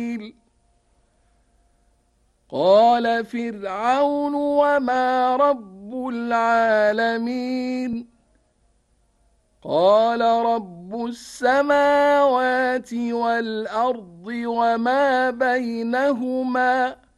قال فرعون وما رب العالمين قال رب السماوات والأرض وما بينهما